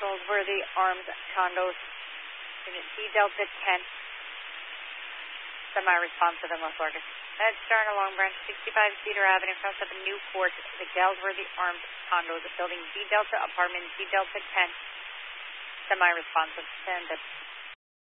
Goldsworthy Arms Condos, Unit D Delta 10, semi-responsive in Los Orcas. Head start along Branch 65 Cedar Avenue, across up in Newport, the Goldsworthy Arms Condos, building D Delta, apartment D Delta 10, semi-responsive, stand up.